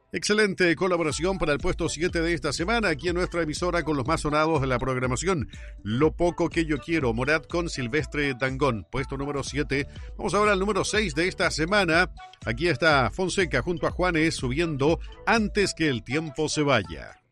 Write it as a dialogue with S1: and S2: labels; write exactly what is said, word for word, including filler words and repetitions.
S1: Excelente colaboración para el puesto siete de esta semana aquí en nuestra emisora con los más sonados de la programación. Lo poco que yo quiero, Morat con Silvestre Dangond, puesto número siete. Vamos ahora al número seis de esta semana. Aquí está Fonseca junto a Juanes subiendo Antes que el tiempo se vaya.